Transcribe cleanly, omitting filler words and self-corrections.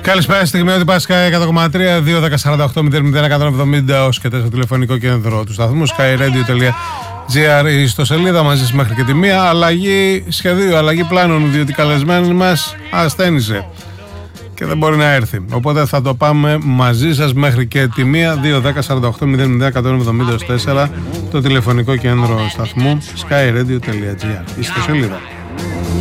Καλησπέρα, στιγμιότυπα Πάσκα 100,3 2-10-48-00-170 ως και στο τηλεφωνικό κέντρο του σταθμού skyradio.gr. Η ιστοσελίδα μαζί σας μέχρι και τη μία. Αλλαγή σχεδίου, αλλαγή πλάνων, διότι καλεσμένη μας ασθένησε και δεν μπορεί να έρθει. Οπότε θα το πάμε μαζί σας μέχρι και τη μία. 2-10-48-00-170 το τηλεφωνικό κέντρο σταθμού skyradio.gr. Η ιστοσελίδα.